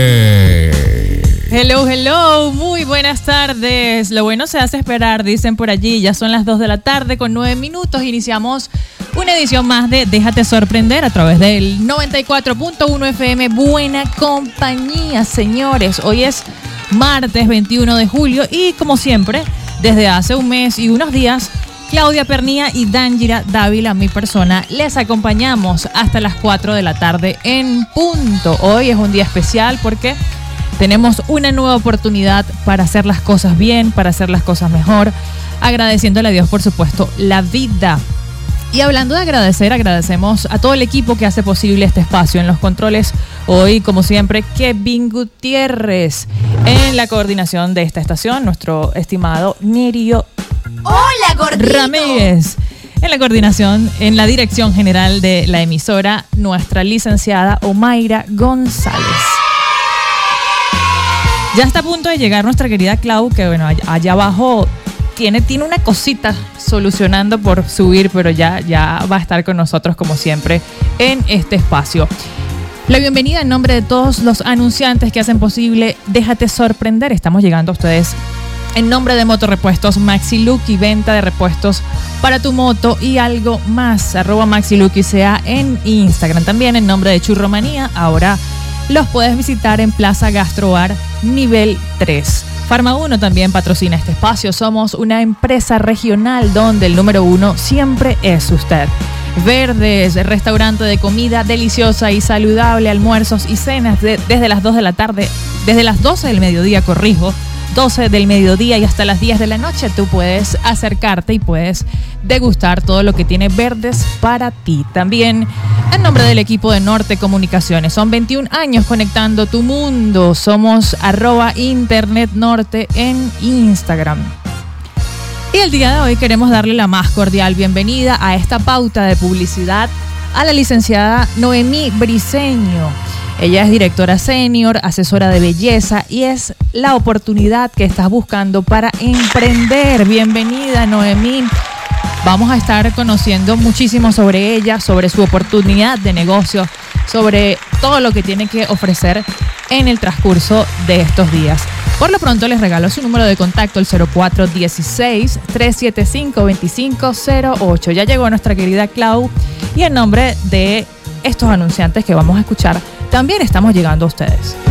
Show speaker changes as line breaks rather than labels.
Hello, hello, muy buenas tardes. Lo bueno se hace esperar, dicen por allí. Ya son las 2 de la tarde con 9 minutos. Iniciamos una edición más de Déjate Sorprender a través del 94.1 FM. Buena compañía, señores. Hoy es martes 21 de julio y como siempre, desde hace un mes y unos días, Claudia Pernía y Dangira Dávila, mi persona, les acompañamos hasta las 4 de la tarde en punto. Hoy es un día especial porque tenemos una nueva oportunidad para hacer las cosas bien, para hacer las cosas mejor, agradeciéndole a Dios, por supuesto, la vida. Y hablando de agradecer, agradecemos a todo el equipo que hace posible este espacio. En los controles, hoy, como siempre, Kevin Gutiérrez. En la coordinación de esta estación, nuestro estimado Nerio
¡Hola, gordito!
Ramírez. En la coordinación, en la dirección general de la emisora, nuestra licenciada Omaira González. Ya está a punto de llegar nuestra querida Clau, que bueno, allá abajo tiene una cosita solucionando por subir, pero ya va a estar con nosotros como siempre en este espacio. La bienvenida en nombre de todos los anunciantes que hacen posible Déjate Sorprender. Estamos llegando a ustedes en nombre de Motorrepuestos Maxiluki, venta de repuestos para tu moto y algo más. @Maxiluki sea en Instagram. También en nombre de Churromanía, ahora los puedes visitar en Plaza Gastrobar nivel 3. Farma 1 también patrocina este espacio. Somos una empresa regional donde el número 1 siempre es usted. Verdes, restaurante de comida deliciosa y saludable, almuerzos y cenas desde las 2 de la tarde, desde las 12 del mediodía, 12 del mediodía y hasta las 10 de la noche. Tú puedes acercarte y puedes degustar todo lo que tiene Verdes para ti. También en nombre del equipo de Norte Comunicaciones. Son 21 años conectando tu mundo. Somos @InternetNorte en Instagram. Y el día de hoy queremos darle la más cordial bienvenida a esta pauta de publicidad a la licenciada Noemí Briceño. Ella es directora senior, asesora de belleza y es la oportunidad que estás buscando para emprender. Bienvenida, Noemí. Vamos a estar conociendo muchísimo sobre ella, sobre su oportunidad de negocio, sobre todo lo que tiene que ofrecer en el transcurso de estos días. Por lo pronto les regalo su número de contacto, el 0416-375-2508. Ya llegó nuestra querida Clau y en nombre de estos anunciantes que vamos a escuchar, también estamos llegando a ustedes.